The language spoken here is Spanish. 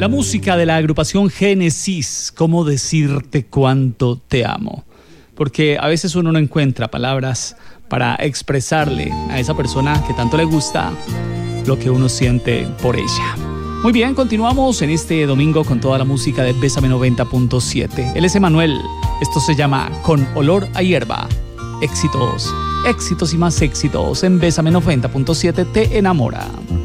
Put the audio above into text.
La música de la agrupación Génesis, ¿cómo decirte cuánto te amo? Porque a veces uno no encuentra palabras para expresarle a esa persona que tanto le gusta lo que uno siente por ella. Muy bien, continuamos en este domingo con toda la música de Bésame 90.7. Él es Emanuel, esto se llama Con Olor a Hierba. Éxitos, éxitos y más éxitos en Bésame 90.7 te enamora.